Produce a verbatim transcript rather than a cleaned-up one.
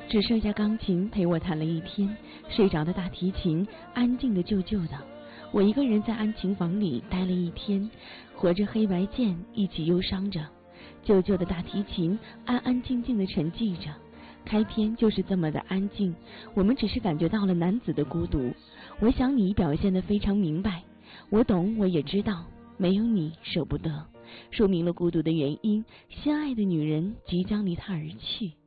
只剩下钢琴陪我弹了一天，睡着的大提琴安静的旧旧的，我一个人在安琴房里待了一天，和着黑白键一起忧伤着，旧旧的大提琴安安静静的沉寂着。开篇就是这么的安静，我们只是感觉到了男子的孤独。我想你表现得非常明白，我懂，我也知道，没有你舍不得，说明了孤独的原因，心爱的女人即将离他而去。